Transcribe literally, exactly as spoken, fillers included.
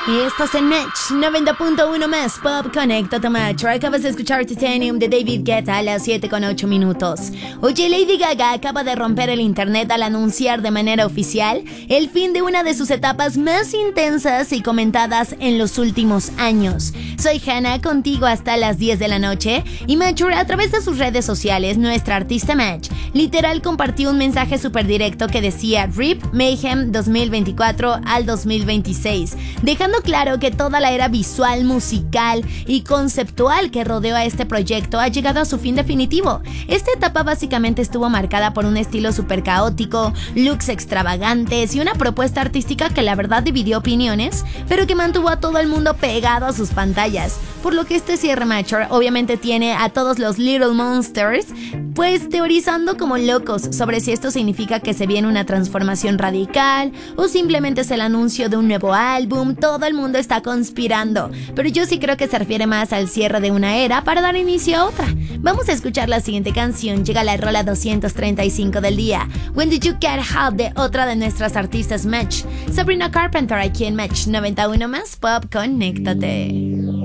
Y estás en Match noventa punto uno más Pop. Conéctate Match. Acabas de escuchar Titanium de David Guetta a las siete con ocho minutos. Oye, Lady Gaga acaba de romper el internet al anunciar de manera oficial el fin de una de sus etapas más intensas y comentadas en los últimos años. Soy Hannah, contigo hasta las diez de la noche. Y Match, a través de sus redes sociales, nuestra artista Match literal compartió un mensaje súper directo que decía R I P Mayhem dos mil veinticuatro al dos mil veintiséis, dejando claro que toda la era visual, musical y conceptual que rodeó a este proyecto ha llegado a su fin definitivo. Esta etapa básicamente estuvo marcada por un estilo súper caótico, looks extravagantes y una propuesta artística que la verdad dividió opiniones, pero que mantuvo a todo el mundo pegado a sus pantallas. Por lo que este cierre Matcher obviamente tiene a todos los Little Monsters pues teorizando como locos sobre si esto significa que se viene una transformación radical o simplemente es el anuncio de un nuevo álbum. Todo el mundo está conspirando, pero yo sí creo que se refiere más al cierre de una era para dar inicio a otra. Vamos a escuchar la siguiente canción. Llega la rola doscientos treinta y cinco del día, When Did You Get Help, de otra de nuestras artistas Match, Sabrina Carpenter, aquí en Match noventa y uno más Pop. Conéctate.